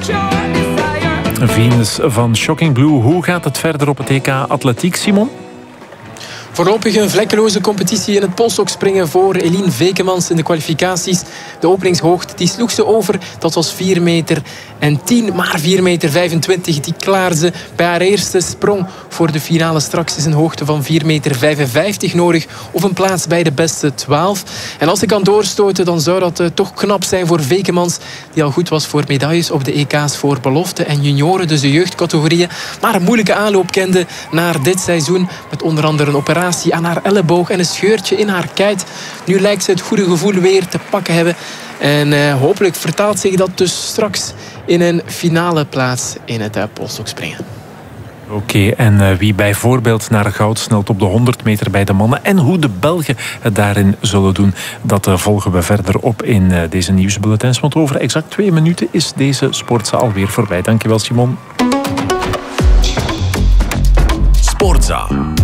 Venus van Shocking Blue. Hoe gaat het verder op het EK Atletiek, Simon? Voorlopig een vlekkeloze competitie in het polsstokspringen voor Eline Vekemans in de kwalificaties. De openingshoogte die sloeg ze over. Dat was 4,10 meter, maar 4,25 meter die klaarde ze bij haar eerste sprong voor de finale. Straks is een hoogte van 4,55 meter nodig of een plaats bij de beste 12. En als ze kan doorstoten, dan zou dat toch knap zijn voor Vekemans, die al goed was voor medailles op de EK's voor belofte en junioren, dus de jeugdcategorieën. Maar een moeilijke aanloop kende naar dit seizoen, met onder andere een operatie aan haar elleboog en een scheurtje in haar kuit. Nu lijkt ze het goede gevoel weer te pakken hebben. En hopelijk vertaalt zich dat dus straks in een finale plaats in het polsstokspringen. Oké, en wie bijvoorbeeld naar goud snelt op de 100 meter bij de mannen en hoe de Belgen het daarin zullen doen, dat volgen we verder op in deze nieuwsbulletins. Want over exact 2 minuten is deze Sportza alweer voorbij. Dankjewel, Simon. Sportza.